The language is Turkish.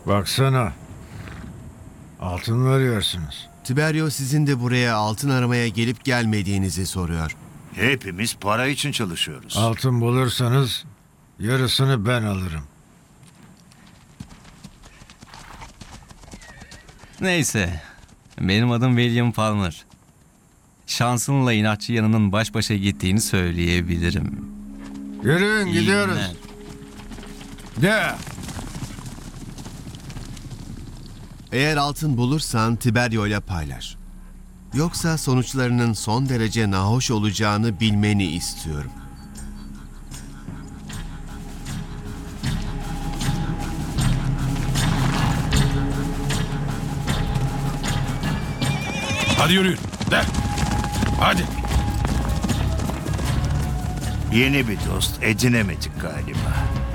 Baksana. Altın mı arıyorsunuz? Tiberio sizin de buraya altın aramaya gelip gelmediğinizi soruyor. Hepimiz para için çalışıyoruz. Altın bulursanız yarısını ben alırım. Neyse. Benim adım William Palmer. Şansınla inatçı yanının baş başa gittiğini söyleyebilirim. Yürüyün İyi gidiyoruz. günler. De. Eğer altın bulursan Tiberio ile paylaş. Yoksa sonuçlarının son derece nahoş olacağını bilmeni istiyorum. Hadi yürüyün. De. Hadi. Yeni bir dost edinemedik galiba.